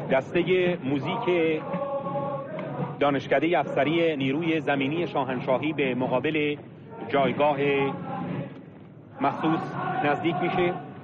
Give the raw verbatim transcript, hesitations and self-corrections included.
دسته موزیک دانشکده افسری نیروی زمینی شاهنشاهی به مقابل جایگاه مخصوص نزدیک میشه.